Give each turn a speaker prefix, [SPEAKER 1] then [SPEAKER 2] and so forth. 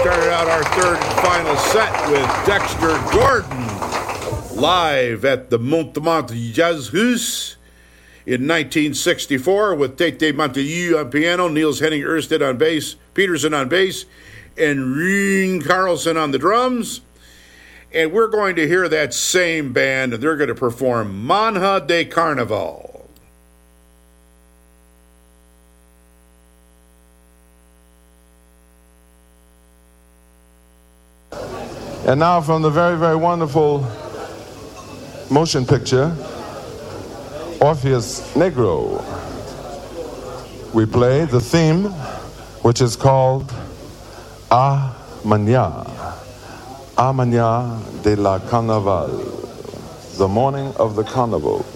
[SPEAKER 1] started out our third and final set with Dexter Gordon live at the Montemont Jazz House in 1964 with Tete Montaigu on piano, Niels Henning Ørsted on bass, Peterson on bass, and Rune Carlson on the drums. And we're going to hear that same band, and they're going to perform Manha de Carnaval.
[SPEAKER 2] And now from the very, very wonderful motion picture, Orpheus Negro, we play the theme, which is called A Mañana de la Carnaval, the morning of the carnival.